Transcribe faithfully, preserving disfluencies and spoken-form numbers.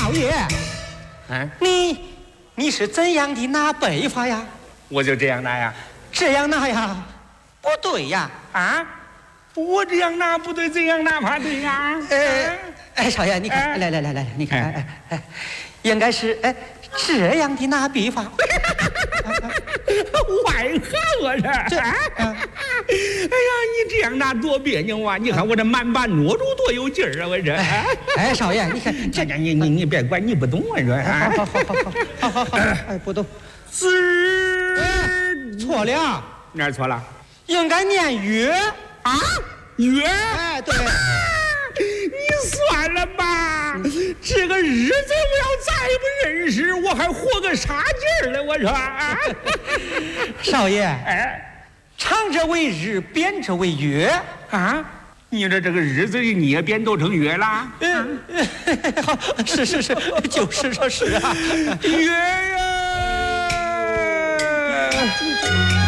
少爷， 嗯， 你你是怎样的拿背法呀？ 我就这样拿呀。 这样拿呀？不对呀！ 啊，我这样拿不对，怎样拿法对呀？ 哎哎，少爷，你看， 哎来来来来来，你看，哎哎哎，应该是哎这样的拿笔法。 外行我这。 这哎呀，你这样拿多别扭啊！你看我这满把握住多有劲儿啊！我这。 哎，少爷，你看这这你你你别管，你不懂我这。 好好好好好好好，哎，不懂。 是错了， 哪儿错了？ 应该念月啊，月。 哎，对。 你算了吧，这个日子我要再不认识，我还活个啥劲儿了？我说啊， 少爷， 哎， 长者为日，扁者为月啊，你这这个日子你也变都成月了？ 嗯，好，是是是，就是说是啊， 月呀。